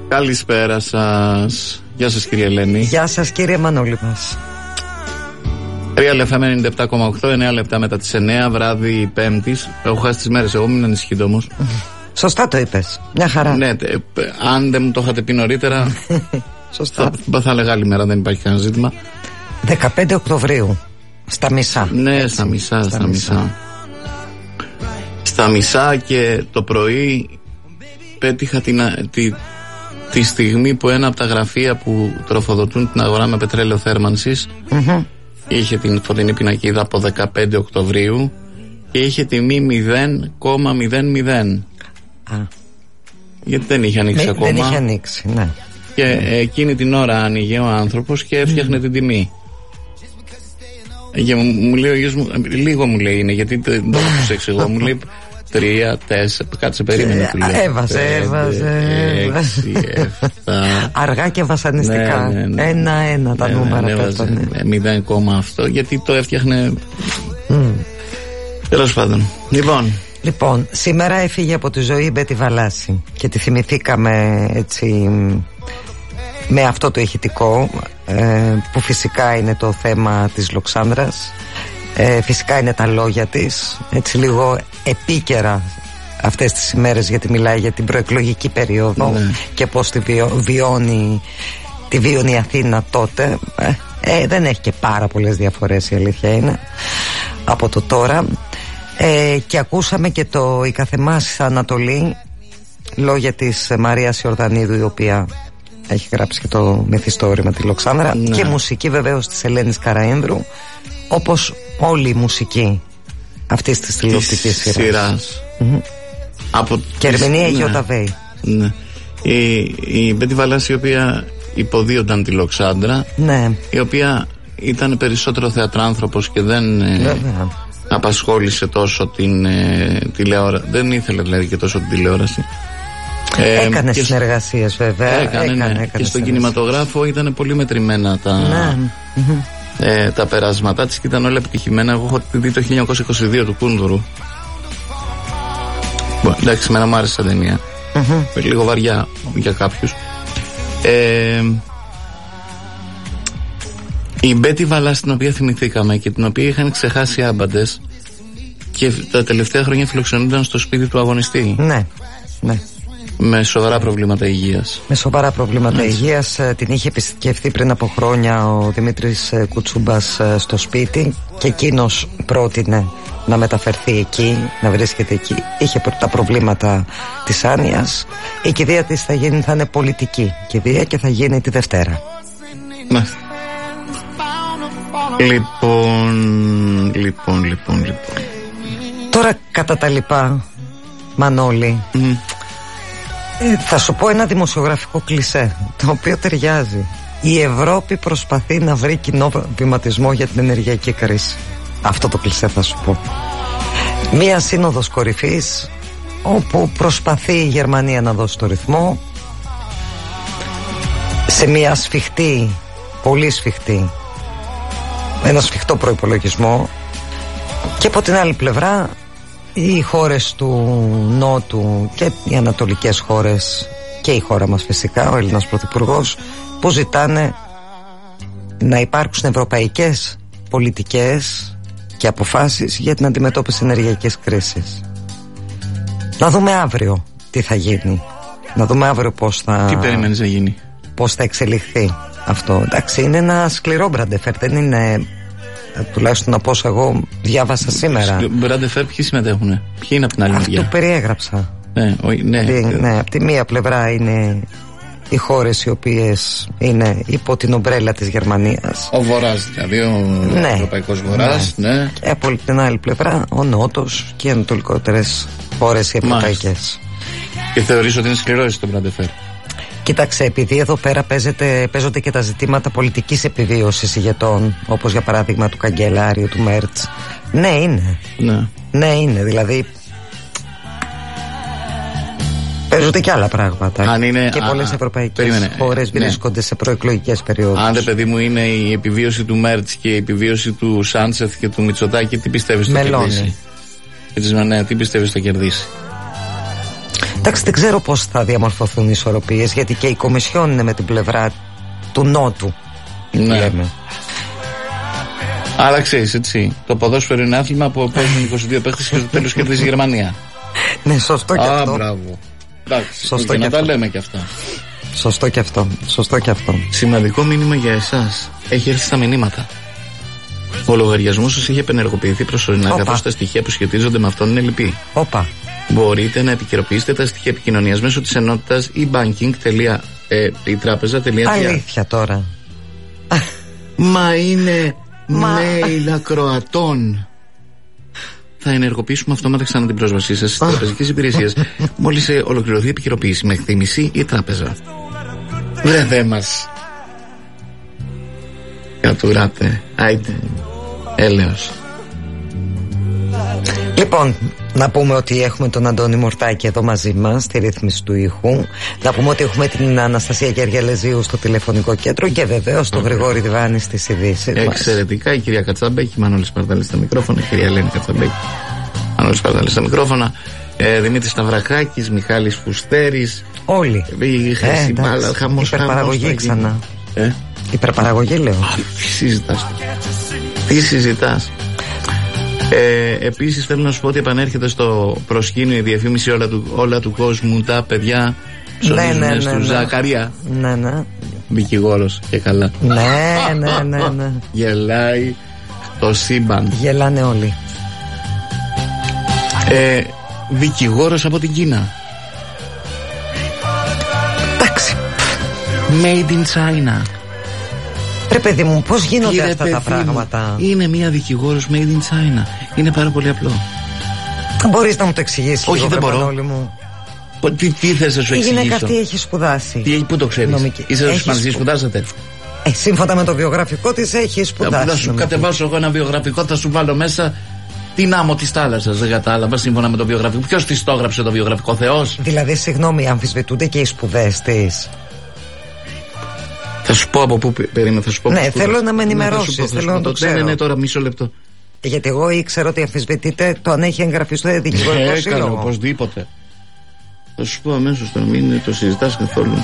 Καλησπέρα σας. Γεια σας κύριε Ελένη. Γεια σας κύριε Μανώλη μας. Real FM 97,8, 9 λεπτά μετά τις 9, βράδυ Πέμπτης. Έχω χάσει τις μέρες, εγώ μην ανησυχείτε όμως. Σωστά το είπες, μια χαρά. Ναι, αν δεν μου το είχατε πει νωρίτερα Σωστά. θα έλεγα άλλη μέρα, δεν υπάρχει κανένα ζήτημα. 15 Οκτωβρίου, στα μισά. Ναι, έτσι, στα μισά. Στα μισά και το πρωί πέτυχα τη στιγμή που ένα από τα γραφεία που τροφοδοτούν την αγορά με πετρέλαιο θέρμανσης είχε την φωτεινή πινακίδα από 15 Οκτωβρίου και είχε τιμή 0,00. Γιατί δεν είχε ανοίξει ακόμα. Δεν είχε ανοίξει, ναι. Και εκείνη την ώρα άνοιγε ο άνθρωπος και έφτιαχνε την τιμή. Και μου λέει ο γιος μου, λίγο μου λέει είναι, γιατί δεν το προσέξω εγώ, μου λέει 3, 4, κάτσε περίμενε. Έβαζε. 6, 7. Αργά και βασανιστικά. Ένα-ένα τα νούμερα πέφτανε. 0, αυτό, γιατί το έφτιαχνε. Τέλος πάντων. Λοιπόν, σήμερα έφυγε από τη ζωή η Μπέτη Βαλάση και τη θυμηθήκαμε έτσι με αυτό το ηχητικό που φυσικά είναι το θέμα της Λοξάνδρας, φυσικά είναι τα λόγια της, έτσι λίγο επίκαιρα αυτές τις ημέρες, γιατί μιλάει για την προεκλογική περίοδο και πώς τη βιώνει η Αθήνα τότε. Δεν έχει και πάρα πολλές διαφορές, η αλήθεια είναι, από το τώρα. Και ακούσαμε και το «Η καθεμάς Ανατολή», λόγια της Μαρίας Ιορδανίδου, η οποία έχει γράψει και το μυθιστόρημα τη Λοξάνδρα, και μουσική βεβαίως της Ελένης Καραΐνδρου, όπως όλη η μουσική αυτής της τηλεοπτικής σειράς. Και ερμηνεία Γιώτα Βέη. Η Μπέτη Βαλάση, η οποία υποδίονταν τη Λοξάνδρα, η οποία ήταν περισσότερο θεατράνθρωπος και δεν απασχόλησε τόσο την τηλεόραση, δεν ήθελε δηλαδή και τόσο την τηλεόραση. Έκανε συνεργασίες βέβαια. Έκανε και στον κινηματογράφο ήταν πολύ μετρημένα τα περάσματά της και ήταν όλα επιτυχημένα. Εγώ έχω δει το 1922 του Κούνδουρου. Εντάξει, εμένα μου άρεσε σαν ταινία. Λίγο βαριά για κάποιους. Η Μπέτη Βαλάση, την οποία θυμηθήκαμε και την οποία είχαν ξεχάσει άμπαντες, και τα τελευταία χρόνια φιλοξενούνταν στο σπίτι του αγωνιστή. Ναι. Με σοβαρά προβλήματα υγείας. Υγείας. Την είχε επισκεφθεί πριν από χρόνια ο Δημήτρης Κουτσούμπας στο σπίτι και εκείνος πρότεινε να μεταφερθεί εκεί, να βρίσκεται εκεί. Είχε τα προβλήματα της άνοιας. Η κηδεία της θα είναι πολιτική κηδεία και θα γίνει τη Δευτέρα. Ναι. Λοιπόν. Τώρα κατά τα λοιπά, Μανώλη, θα σου πω ένα δημοσιογραφικό κλισέ, το οποίο ταιριάζει. Η Ευρώπη προσπαθεί να βρει κοινό βηματισμό για την ενεργειακή κρίση. Αυτό το κλισέ θα σου πω. Μία σύνοδος κορυφής όπου προσπαθεί η Γερμανία να δώσει το ρυθμό σε μία σφιχτή, πολύ σφιχτή, ένα σφιχτό προϋπολογισμό, και από την άλλη πλευρά οι χώρες του Νότου και οι ανατολικές χώρες και η χώρα μας φυσικά, ο Έλληνας Πρωθυπουργός, που ζητάνε να υπάρξουν ευρωπαϊκές πολιτικές και αποφάσεις για την αντιμετώπιση ενεργειακής κρίσης. Να δούμε αύριο τι θα γίνει. Να δούμε αύριο τι περιμένεις να γίνει, πώς θα εξελιχθεί αυτό. Εντάξει, είναι ένα σκληρό μπραντεφέρ, δεν είναι, τουλάχιστον από όσο εγώ διάβασα σήμερα. Μπραντεφέρ, ποιοι συμμετέχουνε, ποιοι είναι από την άλλη μεριά? Αυτό περιέγραψα. Ναι. Από τη μία πλευρά είναι οι χώρες οι οποίες είναι υπό την ομπρέλα της Γερμανίας. Ο Βορράς δηλαδή, ο Ευρωπαϊκός Βορράς. Ναι. Και από την άλλη πλευρά ο Νότος και οι ανατολικότερες χώρες οι ευρωπαϊκές. Και θεωρείς ότι είναι σκληρό το μπραντεφέρ? Κοίταξε, επειδή εδώ πέρα παίζονται και τα ζητήματα πολιτικής επιβίωσης ηγετών, όπως για παράδειγμα του καγκελάριου, του Μέρτς. Ναι, είναι. Ναι, είναι. Δηλαδή παίζονται και άλλα πράγματα. Και πολλές ευρωπαϊκές χώρες βρίσκονται σε προεκλογικές περιόδους. Αν, παιδί μου, είναι η επιβίωση του Μέρτς και η επιβίωση του Σάντσεθ και του Μητσοτάκη, τι πιστεύεις θα κερδίσει? Τι πιστεύεις θα κερδίσει? Εντάξει, δεν ξέρω πώς θα διαμορφωθούν οι ισορροπίες, γιατί και η Κομισιόν είναι με την πλευρά του Νότου. Ναι. Λέμε. Αλλά ξέρεις, έτσι, το ποδόσφαιρο είναι άθλημα που παίζουν 22 παίχτες και στο τέλος κερδίζει η Γερμανία. Ναι, σωστό και αυτό. Μπράβο. Εντάξει, σωστό και να αυτό. τα λέμε και αυτά. Σωστό και αυτό. Σωστό και αυτό. Σημαντικό μήνυμα για εσάς. Έχει έρθει στα μηνύματα. Ο λογαριασμός σας έχει επενεργοποιηθεί προσωρινά, καθώς τα στοιχεία που σχετίζονται με αυτόν είναι λυπή. Όπα. Μπορείτε να επικαιροποιήσετε τα στοιχεία επικοινωνίας μέσω της ενότητας ebanking.itrapeza.gr. Αλήθεια τώρα. Μα είναι mail ακροατών. Θα ενεργοποιήσουμε αυτόματα ξανά την πρόσβασή σας στις τραπεζικές υπηρεσίες μόλις ολοκληρωθεί η επικαιροποίηση με εκτίμηση η τράπεζα. Βρε δε μας. Κατουράτε. Άιτε. Έλεος. Λοιπόν, να πούμε ότι έχουμε τον Αντώνη Μορτάκη εδώ μαζί μας στη ρύθμιση του ήχου. Να πούμε ότι έχουμε την Αναστασία Γεργελεζίου στο τηλεφωνικό κέντρο και βεβαίως τον Γρηγόρη Διβάνη στις ειδήσεις μας. Εξαιρετικά, η κυρία Κατσάμπεκη, Μανώλης Παρδάλης στα μικρόφωνα, η κυρία Ελένη Κατσάμπεκη, Μανώλης Παρδάλης στα μικρόφωνα, Δημήτρης Σταυρακάκης, Μιχάλης Φουστέρης. Όλοι. Η Χρυσή Μπάλα, χαμός. Υπερπαραγωγή ξανά. Υπερπαραγωγή λέω. Τι συζητάς. Επίσης θέλω να σου πω ότι επανέρχεται στο προσκήνιο η διαφήμιση όλα του κόσμου, τα παιδιά ψωνίζουν στου Ζακαρία. Ναι, ναι. Δικηγόρος και καλά. Ναι. Γελάει το σύμπαν. Γελάνε όλοι. Δικηγόρος από την Κίνα. Εντάξει. Made in China. Ρε παιδί μου, πώς γίνονται αυτά τα πράγματα? Είναι μια δικηγόρος made in China. Είναι πάρα πολύ απλό. Μπορείς να μου το εξηγήσεις? Όχι, δεν μπορώ. Τι θες να σου εξηγήσω? Η γυναίκα αυτή έχει σπουδάσει. Πού το ξέρεις? Είσαι μαζί, σπουδάσατε? Σύμφωνα με το βιογραφικό της έχει σπουδάσει. Θα σου κατεβάσω εγώ ένα βιογραφικό, θα σου βάλω μέσα την άμμο της θάλασσας. Δεν κατάλαβα, σύμφωνα με το βιογραφικό. Ποιος της το έγραψε το βιογραφικό? Θεός? Δηλαδή, συγγνώμη, αμφισβητούνται και οι σπουδές της? Θα σου πω από πού περίμενα, θα σου πω. Ναι, θέλω να με ενημερώσεις, θέλω να το ξέρω. Ναι, τώρα μισό λεπτό. Γιατί εγώ ήξερα ότι αμφισβητείτε το αν έχει εγγραφεί στο δικηγορικό σύλλογο. Οπωσδήποτε. Θα σου πω αμέσως τώρα, μην το συζητάς καθόλου.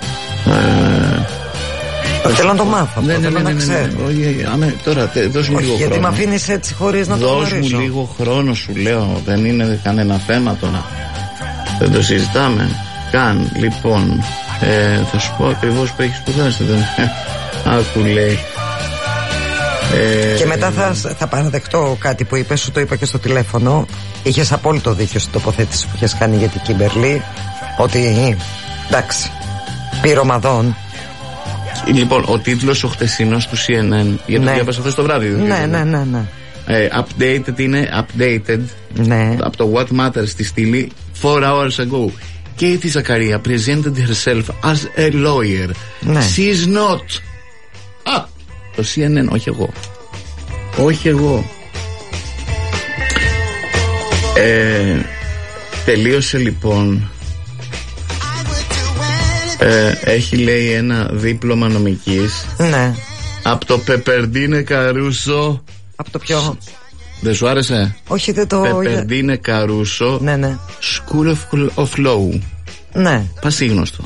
Θέλω να το μάθω. Ναι, να ξέρω. Τώρα δώσ' μου λίγο χρόνο. Γιατί με αφήνεις έτσι χωρίς να το γνωρίζω. Δώσ' μου λίγο χρόνο, σου λέω. Δεν είναι κανένα θέμα τώρα. Δεν το συζητάμε καν. Λοιπόν, θα σου πω ακριβώς που έχει σπουδάσει. Άκου, λέει. Και μετά θα παραδεχτώ κάτι που είπες, σου το είπα και στο τηλέφωνο. Είχες απόλυτο δίκιο στην τοποθέτηση που είχες κάνει για την Κίμπερλι. Ότι εντάξει, πυρομαδών. Λοιπόν, ο τίτλος ο χτεσινός του CNN, γιατί το διάβασα χθες το βράδυ. Ναι. Updated είναι updated. Ναι. Από το What Matters στη στήλη 4 hours ago. Katie Zakaria presented herself as a lawyer. Ναι. She's not. Το CNN, όχι εγώ. Τελείωσε λοιπόν. Έχει, λέει, ένα δίπλωμα νομικής. Ναι. Από το Πεπερντίνε Καρούσο. Από το ποιο? Δεν σου άρεσε? Όχι, δεν το... Πεπερντίνε Καρούσο. Ναι. School of Law. Ναι. Πασίγνωστο.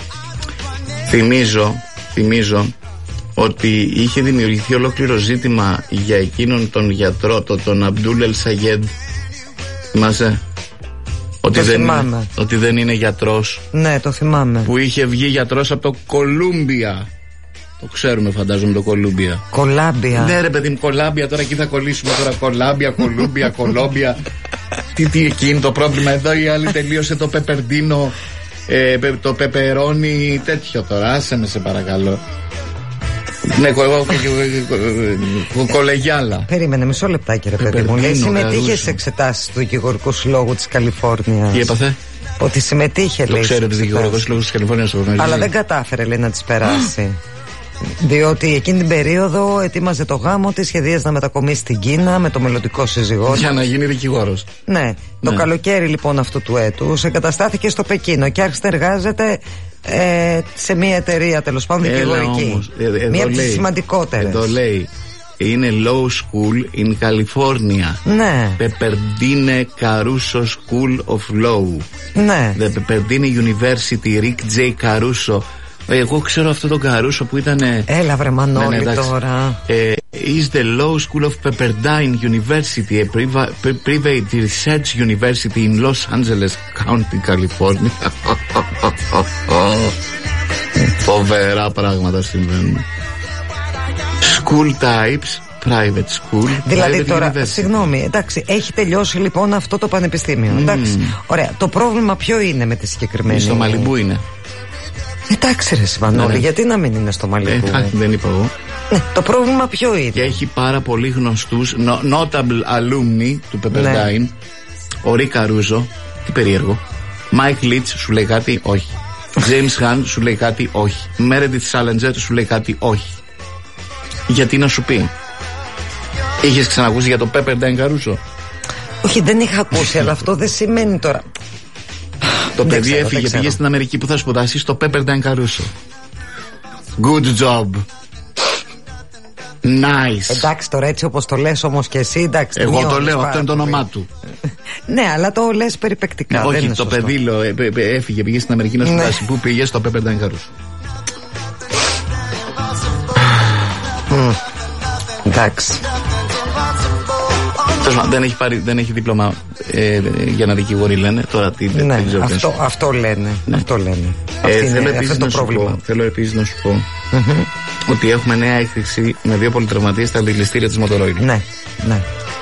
Θυμίζω ότι είχε δημιουργηθεί ολόκληρο ζήτημα για εκείνον τον γιατρό, τον Αμπτούλ Ελ Σαγέντ. Θυμάσαι? Ότι δεν είναι γιατρός. Ναι, το θυμάμαι. Που είχε βγει γιατρός από το Κολούμπια. Το ξέρουμε, φαντάζομαι, το Κολούμπια. Κολάμπια. Ναι, ρε παιδί μου, Κολάμπια. Τώρα εκεί θα κολλήσουμε τώρα. Κολάμπια, Κολούμπια, Κολόμπια. Τι εκεί είναι το πρόβλημα? Εδώ η άλλη τελείωσε το Πεπερντίνο, το πεπερόνι τέτοιο τώρα. Άσε με, σε παρακαλώ. Ναι, κολεγιάλα. Περίμενε μισό λεπτάκι, ρε παιδί μου. Λέει συμμετείχε σε εξετάσεις του Δικηγορικού Συλλόγου της Καλιφόρνιας. Τι έπαθε? Ότι συμμετείχε, λέει. Το ξέρετε, ο Δικηγορικός Συλλόγος της Καλιφόρνιας. Αλλά δεν κατάφερε, λέει, να τις περάσει. Διότι εκείνη την περίοδο ετοίμαζε το γάμο της, σχεδίαζε να μετακομίσει στην Κίνα με το μελλοντικό σύζυγό της. Για να γίνει δικηγόρος. Ναι. Το καλοκαίρι λοιπόν αυτού του έτους εγκαταστάθηκε στο Πεκίνο και άρχισε να εργάζεται σε μια εταιρεία, τέλος πάντων, δικηγορική. Μία από τις σημαντικότερες. Εδώ λέει είναι Law School in California. Ναι. Pepperdine Caruso School of Law. Ναι. The Pepperdine University, Rick J. Caruso. Εγώ ξέρω αυτό τον Καρούσο που ήταν. Έλα βρε Μανώλη τώρα. Is the Law School of Pepperdine University, a private research university in Los Angeles County, California. Φοβερά πράγματα συμβαίνουν. School types, private school. Δηλαδή private τώρα, university. συγγνώμη, εντάξει, έχει τελειώσει λοιπόν αυτό το πανεπιστήμιο. Εντάξει, ωραία. Το πρόβλημα ποιο είναι με τη συγκεκριμένη? Στο Μαλιμπού είναι. Εντάξει ρε Σιμανόλη, Ναι. γιατί να μην είναι στο Μαλιμπού? Δεν είπα εγώ. Ναι, το πρόβλημα ποιο είναι? Και έχει πάρα πολύ γνωστούς notable alumni του Pepperdine. Ναι. Ο Ρι Καρούζο, τι περίεργο. Μάικ Λίτς, σου λέει κάτι? Όχι. James Hunt, σου λέει κάτι? Όχι. Meredith Salinger, σου λέει κάτι? Όχι. Γιατί να σου πει? Είχες ξανακούσει για το Pepperdine Καρούζο? Όχι, δεν είχα ακούσει, αλλά αυτό δεν σημαίνει τώρα. Το Δεν παιδί ξέρω, έφυγε, δεν πήγε ξέρω. στην Αμερική που θα σπουδάσει στο Pepperdine Καρούζο. Good job. Nice. Εντάξει τώρα, έτσι όπως το λες όμως και εσύ, εντάξει. Εγώ το μειώνεις λέω, πάρα αυτό είναι το πολύ. όνομά του. Ναι, αλλά το λες περιπεκτικά. δεν Όχι, είναι το σωστό. παιδί λέω, έφυγε, πήγε στην Αμερική να Ναι. σπουδάσει. Πού πήγε? Στο Pepperdine Καρούζο. Εντάξει. Δεν έχει δίπλωμα για να δικηγόρη, λένε. Τώρα τι Ναι, δεν ξέρω. αυτό λένε. Ναι. Αυτό λένε. Αυτό είναι το πρόβλημα. Θέλω επίσης να σου πω ότι έχουμε νέα έκρηξη με 2 πολυτραυματίες στα αντιληστήρια της Motorola. Ναι, ναι.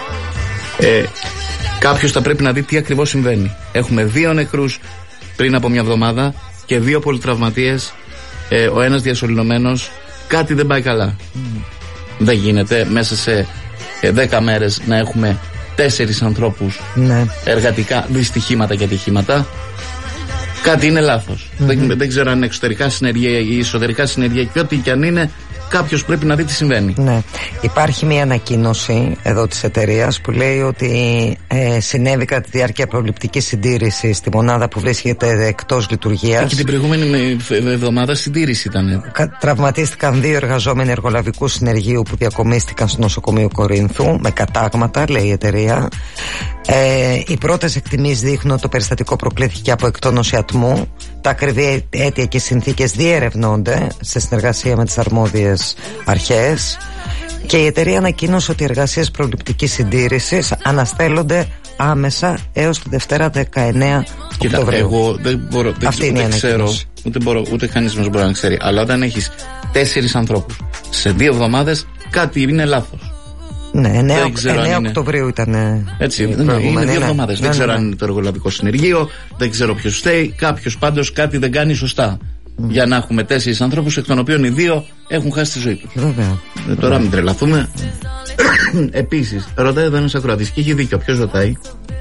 Κάποιος θα πρέπει να δει τι ακριβώς συμβαίνει. Έχουμε 2 νεκρούς πριν από μια εβδομάδα και 2 πολυτραυματίες. Ο ένας διασωληνωμένος. Κάτι δεν πάει καλά. Δεν γίνεται μέσα σε 10 μέρες να έχουμε 4 ανθρώπους Ναι. εργατικά δυστυχήματα και ατυχήματα. Κάτι είναι λάθος. Δεν ξέρω αν είναι εξωτερικά συνεργεία ή εσωτερικά συνεργεία, και ό,τι και αν είναι, κάποιος πρέπει να δει τι συμβαίνει. Ναι. Υπάρχει μια ανακοίνωση εδώ της εταιρείας που λέει ότι συνέβη κατά τη διάρκεια προληπτικής συντήρησης στη μονάδα που βρίσκεται εκτός λειτουργίας. Και την προηγούμενη εβδομάδα συντήρηση ήταν. Τραυματίστηκαν 2 εργαζόμενοι εργολαβικού συνεργείου που διακομίστηκαν στο νοσοκομείο Κορίνθου με κατάγματα, λέει η εταιρεία. Οι πρώτες εκτιμήσεις δείχνουν ότι το περιστατικό προκλήθηκε από εκτόνωση ατμού. Τα ακριβή αίτια και συνθήκες διερευνώνται σε συνεργασία με τις αρμόδιες αρχές. Και η εταιρεία ανακοίνωσε ότι οι εργασίες προληπτικής συντήρησης αναστέλλονται άμεσα έως τη Δευτέρα 19 Κοίτα, Οκτωβρίου. εγώ δεν μπορώ, Αυτή είναι η ξέρω, ανακοίνωση. ούτε κανείς μας μπορεί να ξέρει. Αλλά όταν έχεις 4 ανθρώπους σε 2 εβδομάδες, κάτι είναι λάθος. Ναι, 9 ξέρω αν είναι. Οκτωβρίου ήταν. Έτσι, η είναι προηγούμενη, 2 ναι. εβδομάδες. Ναι, Δεν ξέρω ναι. αν είναι το εργολαβικό συνεργείο, δεν ξέρω ποιος φταίει. Κάποιος πάντως κάτι δεν κάνει σωστά. Για να έχουμε 4 ανθρώπους, εκ των οποίων οι 2 έχουν χάσει τη ζωή τους. Βέβαια. Τώρα μην τρελαθούμε. Επίσης, ρωτάει εδώ ένας ακροατής και έχει δίκιο. Ποιος ρωτάει?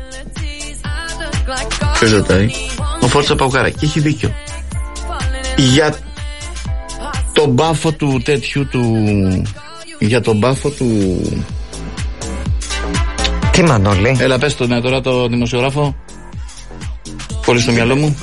Ποιος ρωτάει? Ο Φόρτσα Παουκάρα. Και έχει δίκιο. Για τον μπάφο του τέτοιου του. Για τον μπάφο του. Τι Μανώλη? Έλα, πες το, ναι, τώρα το δημοσιογράφο. Πολύ στο μυαλό μου.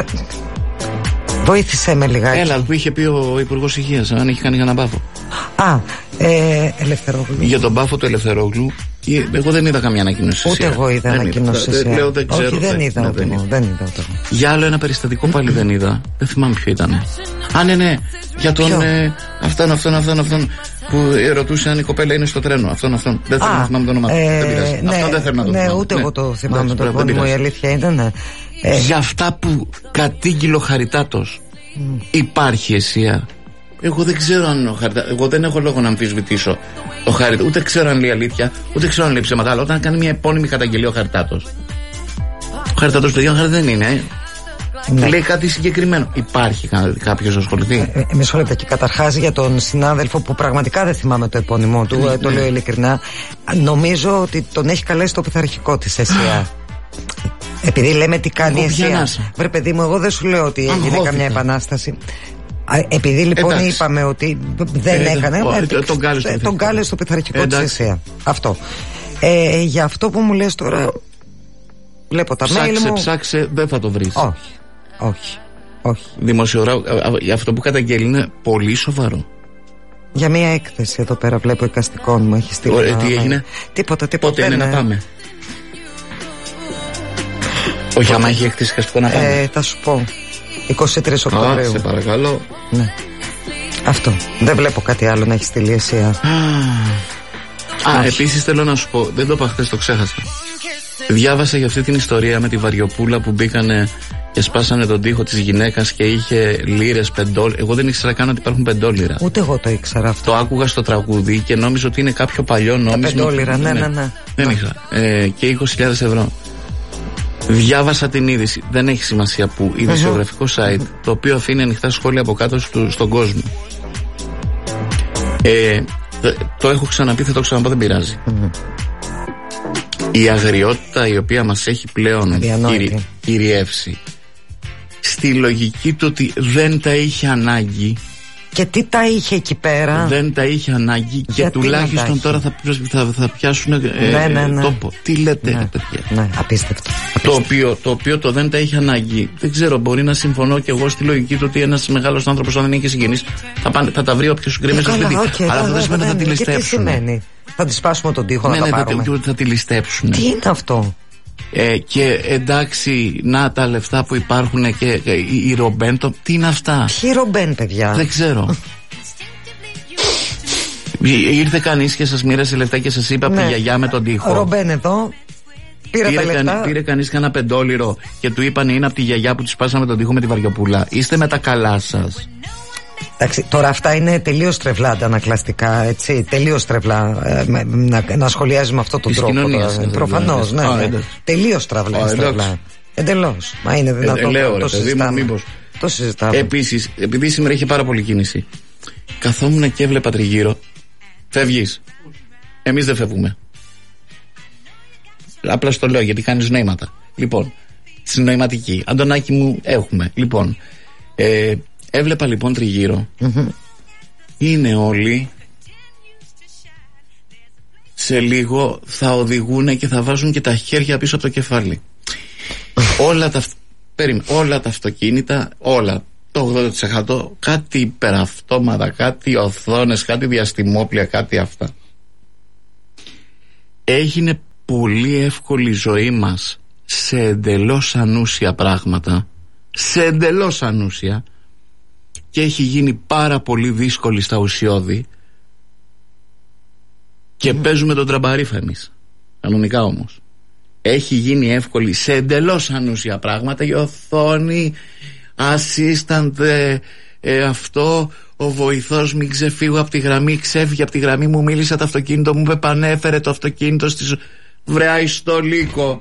Βοήθησέ με λιγάκι. Έλα, που είχε πει ο Υπουργός Υγείας, αν έχει κάνει κανένα μπάφο. Α, Ελευθερόγλου. Για τον μπάφο του Ελευθερόγλου, εγώ δεν είδα καμία ανακοίνωση. Ούτε εγώ είδα ανακοίνωση. Λέω, δεν ξέρω. Όχι, δεν είδα ούτε εγώ. Δεν είδα ούτε εγώ. Για άλλο ένα περιστατικό πάλι δεν είδα. Δεν θυμάμαι ποιο ήταν. Α, ναι. Για τον. Αυτόν που ρωτούσε αν η κοπέλα είναι στο τρένο. Αυτόν. Δεν θέλω να θυμάμαι το όνομα του. Δεν πειράζει. Ναι, Αυτό δεν θέλω να το θυμάμαι. Ναι, ούτε εγώ το θυμάμαι το δεν επώνυμο. Η πειράζει. αλήθεια ήταν. Για αυτά που κατήγγειλε ο Χαριτάτος, υπάρχει αισία. Εγώ δεν ξέρω αν ο Χαριτάτος. Εγώ δεν έχω λόγο να αμφισβητήσω το Χαριτάτο. Ούτε ξέρω αν λέει αλήθεια, ούτε ξέρω αν λέει ψέματα. Αλλά όταν κάνει μια επώνυμη καταγγελία ο Χαριτάτος. Ο Χαριτάτος το ίδιο δεν είναι. Ναι. Λέει κάτι συγκεκριμένο. Υπάρχει κάποιος να ασχοληθεί? Μισό λεπτό. Και καταρχάς για τον συνάδελφο που πραγματικά δεν θυμάμαι το επώνυμό του, το λέω ειλικρινά, νομίζω ότι τον έχει καλέσει το πειθαρχικό της ΕΣΥΑ. Επειδή λέμε τι κάνει η ΕΣΥΑ. Βρε παιδί μου, εγώ δεν σου λέω ότι έγινε καμιά επανάσταση. Επειδή λοιπόν Εντάξει. είπαμε ότι δεν έκανε, τον κάλεσε στο πειθαρχικό της ΕΣΥΑ. Αυτό. Για αυτό που μου λες τώρα, βλέπω τα mail μου. Ψάξε, δεν θα το βρεις. Όχι. Δημοσιογράφο, αυτό που καταγγέλει είναι πολύ σοβαρό. Για μια έκθεση εδώ πέρα βλέπω εικαστικών μου έχει στείλει. Τι έγινε? Τίποτα. Πότε είναι να πάμε? Όχι, άμα έχει έκθεση εικαστικών να πάμε. Θα σου πω 23 Οκτωβρίου. Σε παρακαλώ. Ναι. Αυτό. Δεν βλέπω κάτι άλλο να έχει στείλει εσύ. Επίσης θέλω να σου πω, δεν το είπα χθες, το ξέχασα. Διάβασα για αυτή την ιστορία με τη Βαριοπούλα που μπήκανε και σπάσανε τον τοίχο της γυναίκας και είχε λίρες, πεντόλιρα. Εγώ δεν ήξερα καν ότι υπάρχουν πεντόλιρα. Ούτε εγώ το ήξερα αυτό. Το άκουγα στο τραγούδι και νόμιζα ότι είναι κάποιο παλιό νόμισμα. Τα πεντόλιρα, ναι. Δεν είχα. Και 20.000 ευρώ. Διάβασα την είδηση. Δεν έχει σημασία που. Ειδησιογραφικό site, το οποίο αφήνει ανοιχτά σχόλια από κάτω στον κόσμο. Το έχω ξαναπεί, θα το ξαναπώ, δεν πειράζει. Η αγριότητα η οποία μας έχει πλέον κυριεύσει, στη λογική του ότι δεν τα είχε ανάγκη. Και τι τα είχε εκεί πέρα? Δεν τα είχε ανάγκη. Και τουλάχιστον τώρα θα πιάσουν τόπο. Τι λέτε, παιδιά? Ναι, απίστευτο. Το οποίο το δεν τα είχε ανάγκη. Δεν ξέρω, μπορεί να συμφωνώ και εγώ στη λογική του ότι ένας μεγάλος άνθρωπος, αν δεν είναι και συγγενής, θα τα βρει όποιος γκρίνει στο σπίτι. Αλλά αυτό δεν σημαίνει ότι θα τη ληστέψουν. Τι σημαίνει? Θα τη σπάσουμε τον τοίχο να τα πάρουμε? Ναι, θα τη ληστέψουν. Τι είναι αυτό? Και εντάξει, να τα λεφτά που υπάρχουν και η Ρομπέν, τι είναι αυτά? Ποιοι Ρομπέν, παιδιά? Δεν ξέρω. Ήρθε κανείς και σας μοίρασε λεφτά και σας είπε από τη γιαγιά με τον τοίχο. Ρομπέν εδώ. Πήρε κανείς κανένα πεντόλιρο και του είπαν είναι από τη γιαγιά που τη σπάσαμε τον τοίχο με τη Βαριοπούλα. Είστε με τα καλά σας? Εντάξει, τώρα αυτά είναι τελείως τρευλά αντανακλαστικά, έτσι, τελείως τρευλά να σχολιάζει με αυτόν τον τρόπο. Προφανώς, ναι. Τελείως τρευλά. Εντελώς. Μα είναι δυνατόν? Το συζητάμε. Επίσης, επειδή σήμερα είχε πάρα πολύ κίνηση, καθόμουν και έβλεπα τριγύρω. Φεύγεις? Εμείς δεν φεύγουμε. Απλά στο λέω γιατί κάνεις νοήματα. Λοιπόν, συνοηματική. Αντωνάκη μου, έχουμε. Λοιπόν, έβλεπα λοιπόν τριγύρω. Είναι όλοι. Σε λίγο θα οδηγούν και θα βάζουν και τα χέρια πίσω από το κεφάλι. όλα τα αυτοκίνητα, όλα, το 80%, κάτι υπεραυτόματα, κάτι οθόνες, κάτι διαστημόπλια, κάτι αυτά. Έγινε πολύ εύκολη η ζωή μας σε εντελώς ανούσια πράγματα, σε εντελώς ανούσια, και έχει γίνει πάρα πολύ δύσκολη στα ουσιώδη και παίζουμε τον τραμπαρίφα εμείς. Κανονικά όμως έχει γίνει εύκολη σε εντελώς ανούσια πράγματα. Η οθόνη, assistant, αυτό, ο βοηθός, μην ξεφύγω από τη γραμμή, ξέφυγε από τη γραμμή, μου μίλησε το αυτοκίνητο, μου είπε πανέφερε το αυτοκίνητο στις... Βρεάει στο λύκο.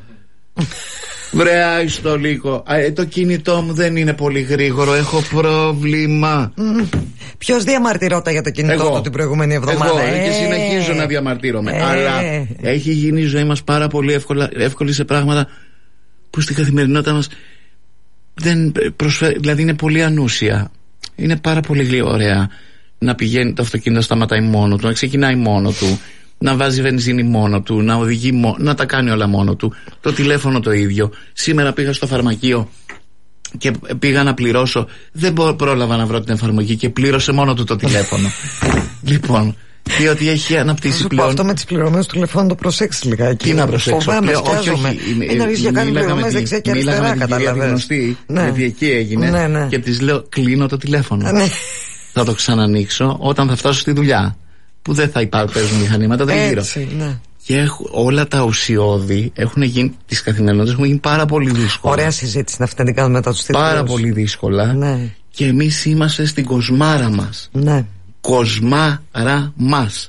Βρεάει στο λύκο. Το κινητό μου δεν είναι πολύ γρήγορο, έχω πρόβλημα. Ποιος διαμαρτυρόταν για το κινητό του την προηγούμενη εβδομάδα? Εγώ και συνεχίζω να διαμαρτύρομαι. Αλλά έχει γίνει η ζωή μας πάρα πολύ εύκολη σε πράγματα που στην καθημερινότητα μας δεν προσφέρει. Δηλαδή είναι πολύ ανούσια. Είναι πάρα πολύ ωραία να πηγαίνει το αυτοκίνητο, σταματάει μόνο του, να ξεκινάει μόνο του, να βάζει βενζίνη μόνο του, να οδηγεί να τα κάνει όλα μόνο του. Το τηλέφωνο το ίδιο. Σήμερα πήγα στο φαρμακείο και πήγα να πληρώσω. Δεν πρόλαβα να βρω την εφαρμογή και πλήρωσε μόνο του το τηλέφωνο. Λοιπόν, διότι έχει αναπτύσσει πλέον. Αυτό με τις πληρωμές του τηλεφώνου το προσέξεις λιγάκι. Τι να προσέξω? Φοβάμαι, σκιάζομαι. Είναι αλήθεια, κάνει πληρωμές δεξιά και αριστερά, καταλαβαίνεις. Γνωστή, γιατί εκεί έγινε. Και της λέω κλείνω το τηλέφωνο. Θα το ξανανοίξω όταν θα φτάσω στη δουλειά, που δεν θα παίζουν μηχανήματα, δεν γύρω. Και όλα τα ουσιώδη έχουν γίνει, τις καθημερινότητες έχουν γίνει πάρα πολύ δύσκολα. Ωραία συζήτηση να αυτή να κάνουμε μετά τους τίτλους. Πάρα πολύ δύσκολα. Ναι. Και εμείς είμαστε στην κοσμάρα μας. Ναι. Κοσμάρα μας.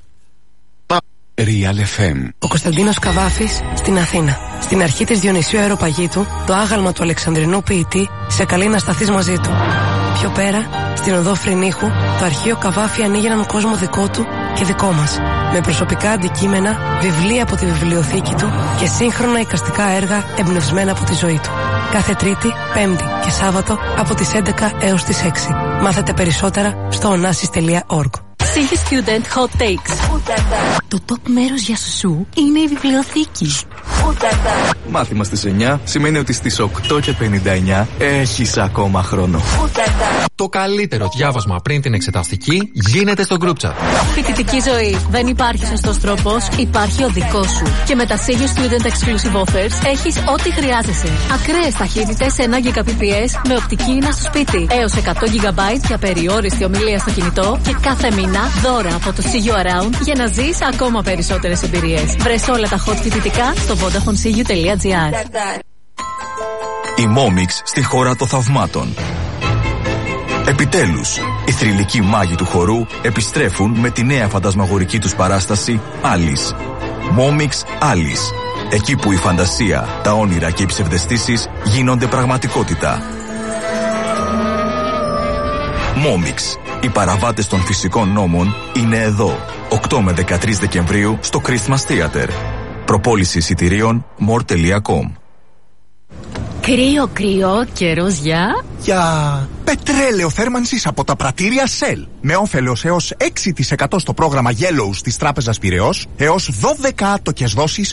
Real FM. Ο Κωνσταντίνος Καβάφης στην Αθήνα. Στην αρχή της Διονυσίου Αεροπαγήτου, το άγαλμα του Αλεξανδρινού ποιητή σε καλεί να σταθείς μαζί του. Πιο πέρα, στην οδό Φρυνίχου, το αρχείο Καβάφη ανοίγει έναν κόσμο δικό του και δικό μας. Με προσωπικά αντικείμενα, βιβλία από τη βιβλιοθήκη του και σύγχρονα εικαστικά έργα εμπνευσμένα από τη ζωή του. Κάθε Τρίτη, Πέμπτη και Σάββατο από τις 11 έως τις 6. Μάθετε περισσότερα στο onassis.org. City Student Hot Takes. Το top μέρος για σουσού είναι η βιβλιοθήκη. Μάθημα στις 9 σημαίνει ότι στις 8:59 έχεις ακόμα χρόνο. Το καλύτερο διάβασμα πριν την εξεταστική γίνεται στο group chat. Φοιτητική ζωή. Δεν υπάρχει σωστός τρόπος, υπάρχει ο δικός σου. Και με τα Senior Student Exclusive Offers έχεις ό,τι χρειάζεσαι. Ακραίες ταχύτητες 1 Gbps με οπτική ίνα στο σπίτι. Έως 100 GB για περιόριστη ομιλία στο κινητό. Και κάθε μήνα δώρα από το See You Around για να ζεις ακόμα περισσότερες εμπειρίες. Βρες όλα τα hot φοιτητικά στο VodafoneCU.gr. Η Momix στη χώρα των θαυμάτων. Επιτέλους, οι θρυλικοί μάγοι του χορού επιστρέφουν με τη νέα φαντασμαγορική τους παράσταση Alice. Momix Alice. Εκεί που η φαντασία, τα όνειρα και οι ψευδαισθήσεις γίνονται πραγματικότητα. Momix. Οι παραβάτες των φυσικών νόμων είναι εδώ. 8 με 13 Δεκεμβρίου στο Christmas Theater. Προπόληση εισιτηρίων more.com. Κρύο, κρύο, καιρός για πετρέλαιο θέρμανσης από τα πρατήρια Shell. Με όφελος έως 6% στο πρόγραμμα Yellow της Τράπεζας Πειραιώς, έως 12 άτοκες δόσεις.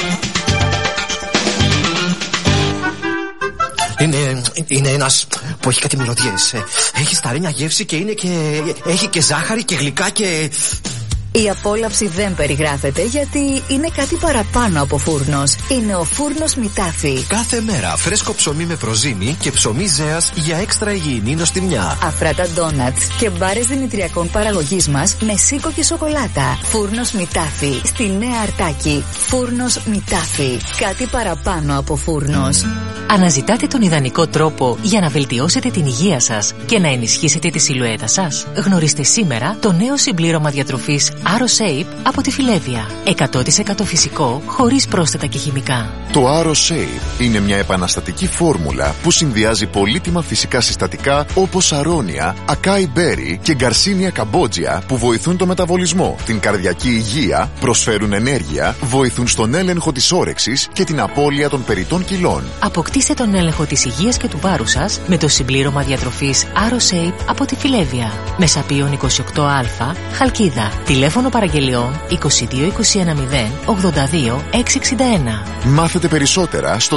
Είναι ένας που έχει κάτι μυρωδιές. Έχει σταρίνια γεύση και έχει και ζάχαρη και γλυκά και... Η απόλαυση δεν περιγράφεται γιατί είναι κάτι παραπάνω από φούρνος. Είναι ο φούρνος Μητάφι. Κάθε μέρα φρέσκο ψωμί με προζύμι και ψωμί ζέας για έξτρα υγιεινή νοστιμιά. Αφράτα ντόνατς και μπάρες δημητριακών παραγωγής μας με σίκο και σοκολάτα. Φούρνος Μητάφι. Στη Νέα Αρτάκη. Φούρνος Μητάφι. Κάτι παραπάνω από φούρνος. Αναζητάτε τον ιδανικό τρόπο για να βελτιώσετε την υγεία σας και να ενισχύσετε τη σιλουέτα σας. Γνωρίστε σήμερα το νέο συμπλήρωμα διατροφής AroShape από τη Φιλέβια. 100% φυσικό, χωρίς πρόσθετα και χημικά. Το AroShape είναι μια επαναστατική φόρμουλα που συνδυάζει πολύτιμα φυσικά συστατικά όπως αρώνια, ακάι μπέρι και γκαρσίνια καμπότζια που βοηθούν το μεταβολισμό, την καρδιακή υγεία, προσφέρουν ενέργεια, βοηθούν στον έλεγχο της όρεξης και την απώλεια των περιττών κιλών. Αποκτήστε τον έλεγχο της υγείας και του βάρους σας με το συμπλήρωμα διατροφής AroShape από τη Φιλέβια. Μεσαπίων 28α, Χαλκίδα. Τηλέφωνο παραγγελιών 22 21 0 82 661. Μάθετε περισσότερα στο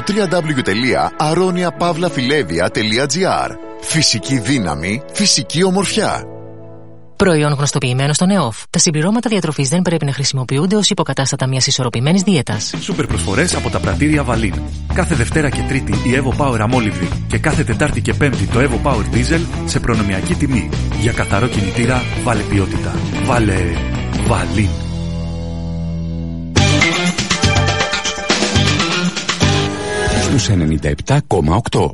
www.aroniapavlafilevia.gr. Φυσική δύναμη, φυσική ομορφιά. Προϊόν γνωστοποιημένο στον ΕΟΦ. Τα συμπληρώματα διατροφής δεν πρέπει να χρησιμοποιούνται ως υποκατάστατα μιας ισορροπημένης δίαιτας. Σούπερ προσφορές από τα πρατήρια Βαλίν. Κάθε Δευτέρα και Τρίτη η Evo Power αμόλυβδη και κάθε Τετάρτη και Πέμπτη το Evo Power Diesel σε προνομιακή τιμή. Για καθαρό κινητήρα βάλε ποιότητα. Βάλε Βαλίν. Στους 97,8.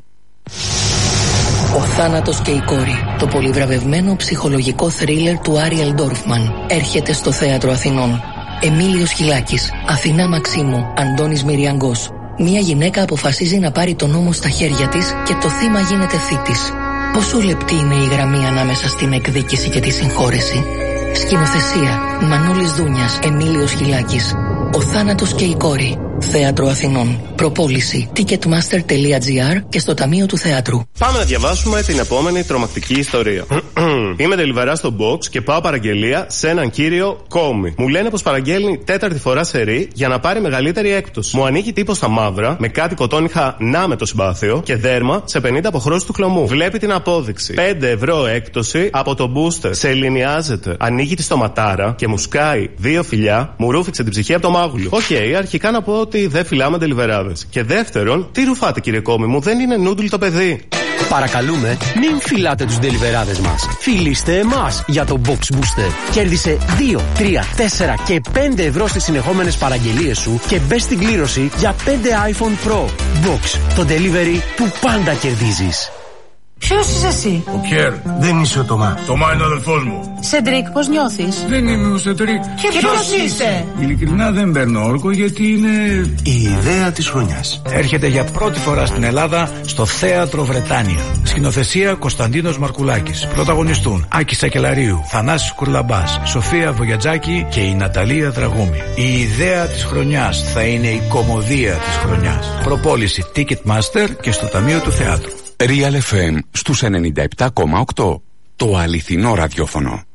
Ο θάνατος και η κόρη. Το πολυβραβευμένο ψυχολογικό θρίλερ του Άριελ Ντόρφμαν έρχεται στο Θέατρο Αθηνών. Εμίλιος Χιλάκης, Αθηνά Μαξίμου, Αντώνης Μυριαγκός. Μια γυναίκα αποφασίζει να πάρει τον νόμο στα χέρια της και το θύμα γίνεται θήτης. Πόσο λεπτή είναι η γραμμή ανάμεσα στην εκδίκηση και τη συγχώρεση. Σκηνοθεσία Μανώλης Δούνιας, Εμίλιος Χιλάκης. Ο θάνατος και η κόρη. Θέατρο Αθηνών. Προπόληση ticketmaster.gr και στο Ταμείο του Θεάτρου. Πάμε να διαβάσουμε την επόμενη τρομακτική ιστορία. Είμαι delivery στο box και πάω παραγγελία σε έναν κύριο Κόμι. Μου λένε πως παραγγέλνει τέταρτη φορά σερί για να πάρει μεγαλύτερη έκπτωση. Μου ανοίγει τύπο στα μαύρα με κάτι κοτόνιχα να με το συμπάθειο και δέρμα σε 50 αποχρώσεις του χλωμού. Βλέπει την απόδειξη. 5 ευρώ έκπτωση από το booster. Σε ελληνιάζεται. Ανοίγει τη στοματάρα και μου σκάει 2 φιλιά. Μου ρούφηξε την ψυχή από το μάγουλιο. Οκ, αρχικά να πω ότι δεν φυλάμε ντελιβεράδες. Και δεύτερον, τι ρουφάτε κύριε Κόμι μου, δεν είναι νούντλ το παιδί. Παρακαλούμε, μην φυλάτε τους ντελιβεράδες μας. Φιλήστε εμάς για το Box Booster. Κέρδισε 2, 3, 4 και 5 ευρώ στις συνεχόμενες παραγγελίες σου και μπες στην κλήρωση για 5 iPhone Pro. Box, το delivery που πάντα κερδίζεις. Ποιος είσαι εσύ? Ο Πιέρ. Δεν είσαι ο Τωμά. Τωμά είναι ο αδελφός μου. Σεντρίκ, πώς νιώθεις? Δεν είμαι ο Σεντρίκ. Και ποιος είσαι? Ειλικρινά δεν παίρνω όρκο γιατί είναι η ιδέα της χρονιάς. Έρχεται για πρώτη φορά στην Ελλάδα στο Θέατρο Βρετάνια. Σκηνοθεσία Κωνσταντίνος Μαρκουλάκης. Πρωταγωνιστούν Άκη Σακελαρίου, Θανάσης Κουρλαμπάς, Σοφία Βογιατζάκη και η Ναταλία Δραγούμη. Η ιδέα της χρονιάς θα είναι η κωμωδία της χρονιάς. Προπόληση Ticketmaster και στο Ταμείο του Θεάτρου. Real FM στους 97,8. Το αληθινό ραδιόφωνο.